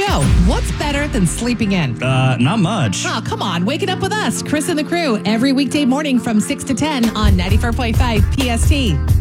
Joe, what's better than sleeping in? Not much. Oh, come on. Wake it up with us, Chris and the crew, every weekday morning from 6 to 10 on 94.5 PST.